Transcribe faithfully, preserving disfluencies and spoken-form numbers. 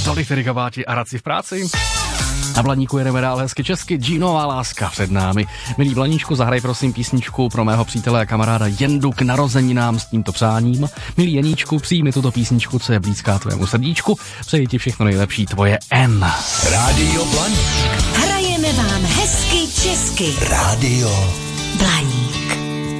Tolik tedy kabáti a radci v práci. Na Blaníku jedeme dál hezky česky, Džínová láska před námi. Milý Blaníčku, zahraj prosím písničku pro mého přítele a kamaráda Jendu k narozeninám s tímto přáním. Milý Jeníčku, přijmi tuto písničku, co je blízká tvému srdíčku. Přeji ti všechno nejlepší, tvoje N. Rádio Blaník. Hrajeme vám hezky česky. Rádio Blaník.